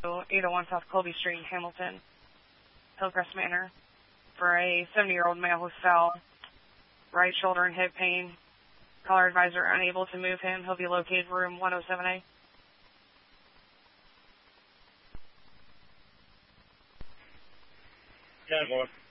801 South Colby Street, Hamilton, Hillcrest Manor, for a 70-year-old male who fell, right shoulder and hip pain. Caller advisor unable to move him. He'll be located room 107A. Ten, 1.